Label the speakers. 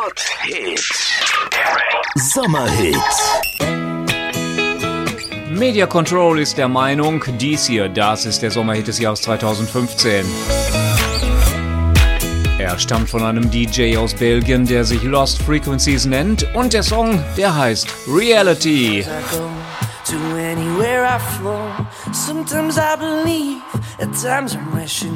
Speaker 1: Hot-Hit. Sommerhit.
Speaker 2: Media Control ist der Meinung, dies hier, das ist der Sommerhit des Jahres 2015. Er stammt von einem DJ aus Belgien, der sich Lost Frequencies nennt, und der Song, der heißt Reality.
Speaker 3: To anywhere I flow. Sometimes I believe, at times I'm wishing